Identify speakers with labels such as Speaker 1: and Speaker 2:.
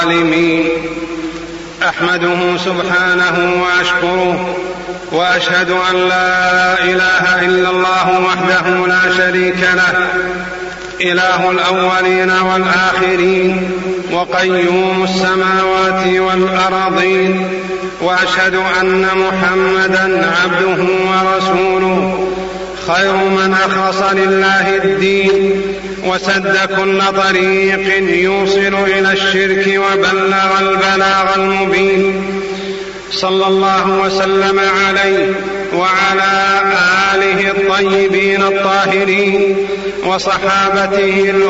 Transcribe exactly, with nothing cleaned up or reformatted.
Speaker 1: العالمين. أحمده سبحانه وأشكره وأشهد أن لا إله إلا الله وحده لا شريك له، إله الأولين والآخرين وقيوم السماوات والأرضين. وأشهد أن محمدا عبده ورسوله، خير من أخلص لله الدين وسد كل طريق يوصل إلى الشرك وبلغ البلاغ المبين، صلى الله وسلم عليه وعلى آله الطيبين الطاهرين وصحابته